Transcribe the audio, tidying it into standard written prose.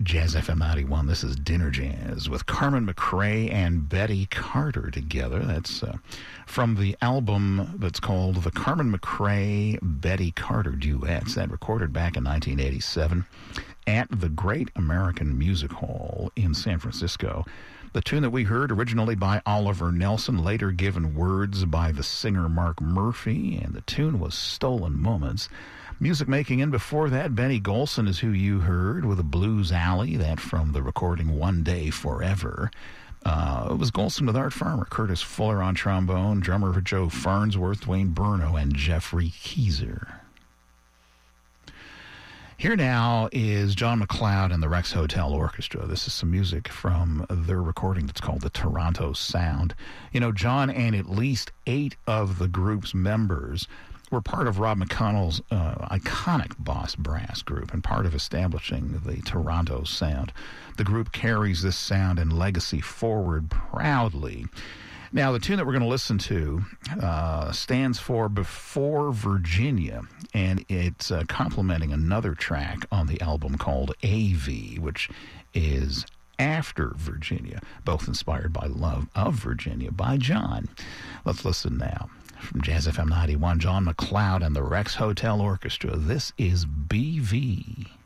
Jazz FM 91. This is Dinner Jazz with Carmen McRae and Betty Carter together. That's from the album that's called the Carmen McRae Betty Carter Duets. That recorded back in 1987 at the Great American Music Hall in San Francisco. The tune that we heard, originally by Oliver Nelson, later given words by the singer Mark Murphy, and the tune was Stolen Moments. Music making in before that, Benny Golson is who you heard with a Blues Alley, that from the recording One Day Forever. It was Golson with Art Farmer, Curtis Fuller on trombone, drummer Joe Farnsworth, Dwayne Burno, and Jeffrey Keezer. Here now is John McLeod and the Rex Hotel Orchestra. This is some music from their recording that's called the Toronto Sound. You know, John and at least 8 of the group's members were part of Rob McConnell's iconic Boss Brass group and part of establishing the Toronto Sound. The group carries this sound and legacy forward proudly. Now, the tune that we're going to listen to stands for Before Virginia, and it's complementing another track on the album called AV, which is After Virginia, both inspired by Love of Virginia by John. Let's listen now. From Jazz FM 91, John McLeod and the Rex Hotel Orchestra. This is BV.